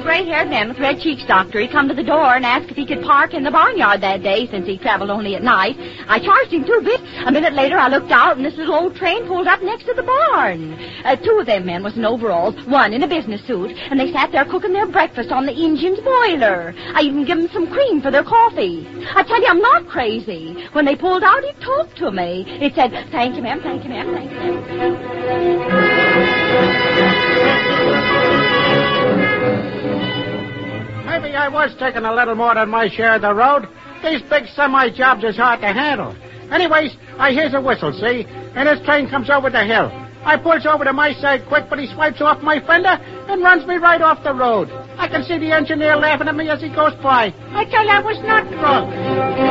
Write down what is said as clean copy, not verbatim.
gray-haired man with red cheeks, Doctor. He come to the door and asked if he could park in the barnyard that day since he traveled only at night. I charged him 2 bits. A minute later, I looked out, and this little old train pulled up next to the barn. 2 of them men was in overalls, one in a business suit, and they sat there cooking their breakfast on the engine's boiler. I even give them some cream for their coffee. I tell you, I'm not crazy. When they pulled out, it talked to me. It said, "Thank you, ma'am, thank you, ma'am, thank you, ma'am." Maybe I was taking a little more than my share of the road. These big semi-jobs is hard to handle. Anyways, I hears a whistle, see? And this train comes over the hill. I pulls over to my side quick, but he swipes off my fender and runs me right off the road. I can see the engineer laughing at me as he goes by. I tell you, I was not drunk.